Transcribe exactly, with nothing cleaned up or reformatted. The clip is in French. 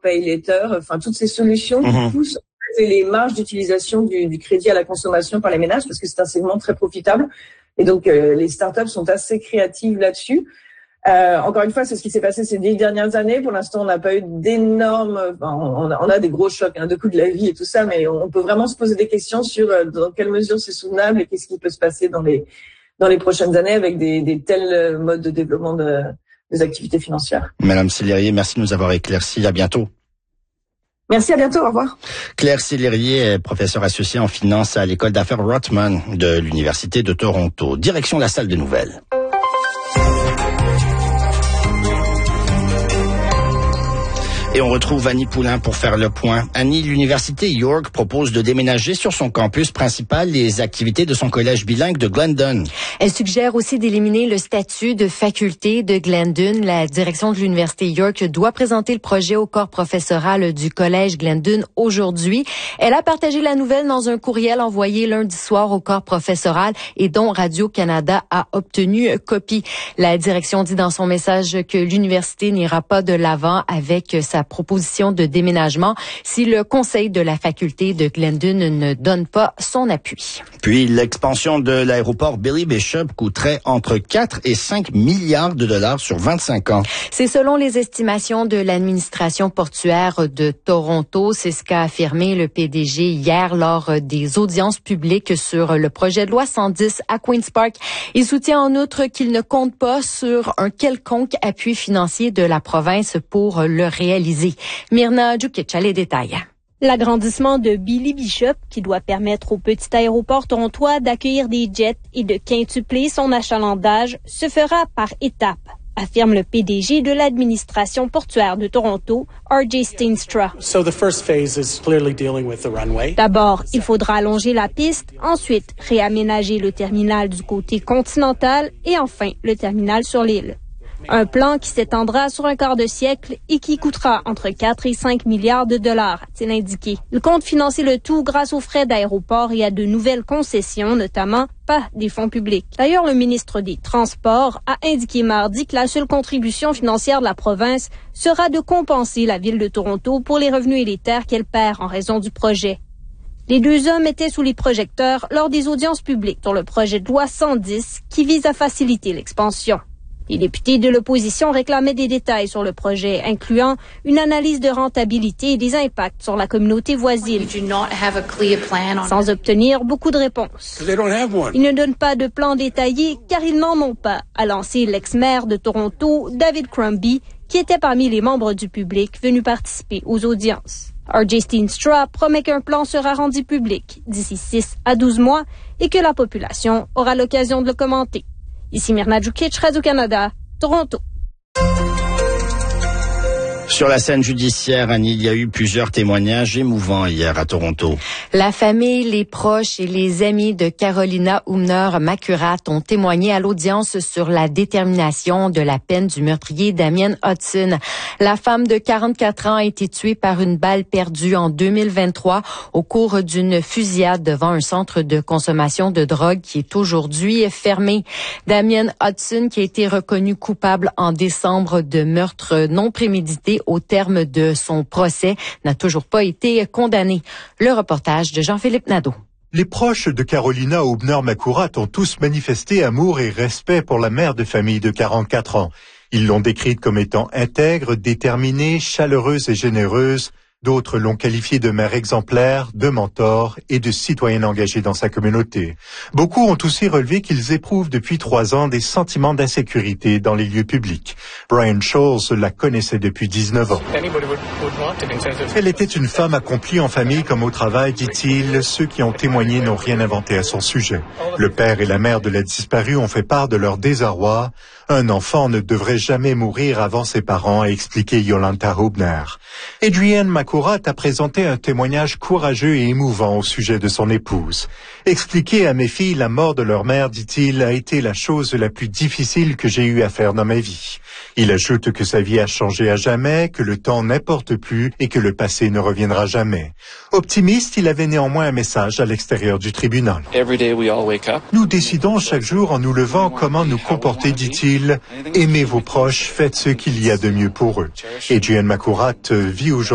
pay later, enfin toutes ces solutions mmh. qui poussent les marges d'utilisation du, du crédit à la consommation par les ménages, parce que c'est un segment très profitable. Et donc euh, les startups sont assez créatives là-dessus. Euh, encore une fois, c'est ce qui s'est passé ces dix dernières années. Pour l'instant, on n'a pas eu d'énormes, enfin, on, a, on a des gros chocs, hein, de coût de la vie et tout ça, mais on peut vraiment se poser des questions sur euh, dans quelle mesure c'est soutenable et qu'est-ce qui peut se passer dans les dans les prochaines années avec des, des tels modes de développement de, des activités financières. Madame Sellerier, merci de nous avoir éclairci. À bientôt. Merci, à bientôt. Au revoir. Claire Sellerier est professeure associée en finance à l'école d'affaires Rotman de l'Université de Toronto. Direction la salle de nouvelles. Et on retrouve Annie Poulain pour faire le point. Annie, l'Université York propose de déménager sur son campus principal les activités de son collège bilingue de Glendon. Elle suggère aussi d'éliminer le statut de faculté de Glendon. La direction de l'Université York doit présenter le projet au corps professoral du collège Glendon aujourd'hui. Elle a partagé la nouvelle dans un courriel envoyé lundi soir au corps professoral et dont Radio-Canada a obtenu copie. La direction dit dans son message que l'université n'ira pas de l'avant avec sa proposition de déménagement si le conseil de la faculté de Glendon ne donne pas son appui. Puis l'expansion de l'aéroport Billy Bishop coûterait entre quatre et cinq milliards de dollars sur vingt-cinq ans. C'est selon les estimations de l'administration portuaire de Toronto. C'est ce qu'a affirmé le P D G hier lors des audiences publiques sur le projet de loi cent dix à Queen's Park. Il soutient en outre qu'il ne compte pas sur un quelconque appui financier de la province pour le réaliser. Mirna Djukic a les détails. L'agrandissement de Billy Bishop, qui doit permettre au petit aéroport torontois d'accueillir des jets et de quintupler son achalandage, se fera par étapes, affirme le P D G de l'administration portuaire de Toronto, R J Steenstra. So the first phase is clearly dealing with the runway. D'abord, il faudra allonger la piste, ensuite réaménager le terminal du côté continental et enfin le terminal sur l'île. Un plan qui s'étendra sur un quart de siècle et qui coûtera entre quatre et cinq milliards de dollars, a-t-il indiqué. Il compte financer le tout grâce aux frais d'aéroport et à de nouvelles concessions, notamment pas des fonds publics. D'ailleurs, le ministre des Transports a indiqué mardi que la seule contribution financière de la province sera de compenser la ville de Toronto pour les revenus et les terres qu'elle perd en raison du projet. Les deux hommes étaient sous les projecteurs lors des audiences publiques sur le projet de loi cent dix qui vise à faciliter l'expansion. Les députés de l'opposition réclamaient des détails sur le projet, incluant une analyse de rentabilité et des impacts sur la communauté voisine, sans obtenir beaucoup de réponses. Ils ne donnent pas de plan détaillé car ils n'en ont pas, a lancé l'ex-maire de Toronto, David Crombie, qui était parmi les membres du public venus participer aux audiences. R J Steenstra promet qu'un plan sera rendu public d'ici six à douze mois et que la population aura l'occasion de le commenter. Ici Mirna Djukic, Radio-Canada, Toronto. Sur la scène judiciaire, Annie, il y a eu plusieurs témoignages émouvants hier à Toronto. La famille, les proches et les amis de Carolina Umner-Makurat ont témoigné à l'audience sur la détermination de la peine du meurtrier Damien Hudson. La femme de quarante-quatre ans a été tuée par une balle perdue en deux mille vingt-trois au cours d'une fusillade devant un centre de consommation de drogue qui est aujourd'hui fermé. Damien Hudson, qui a été reconnu coupable en décembre de meurtre non prémédité au terme de son procès, n'a toujours pas été condamné. Le reportage de Jean-Philippe Nadeau. Les proches de Carolina Umner-Makurat ont tous manifesté amour et respect pour la mère de famille de quarante-quatre ans. Ils l'ont décrite comme étant intègre, déterminée, chaleureuse et généreuse. D'autres l'ont qualifiée de mère exemplaire, de mentor et de citoyenne engagée dans sa communauté. Beaucoup ont aussi relevé qu'ils éprouvent depuis trois ans des sentiments d'insécurité dans les lieux publics. Brian Scholes la connaissait depuis dix-neuf ans. Elle était une femme accomplie en famille comme au travail, dit-il. Ceux qui ont témoigné n'ont rien inventé à son sujet. Le père et la mère de la disparue ont fait part de leur désarroi. Un enfant ne devrait jamais mourir avant ses parents, a expliqué Yolanta Hubner. Adrienne Makurat a présenté un témoignage courageux et émouvant au sujet de son épouse. Expliquer à mes filles la mort de leur mère, dit-il, a été la chose la plus difficile que j'ai eu à faire dans ma vie. Il ajoute que sa vie a changé à jamais, que le temps n'importe plus et que le passé ne reviendra jamais. Optimiste, il avait néanmoins un message à l'extérieur du tribunal. Nous décidons chaque jour en nous levant comment nous comporter, dit-il. Aimez vos proches, faites ce qu'il y a de mieux pour eux. Adrienne Makurat vit aujourd'hui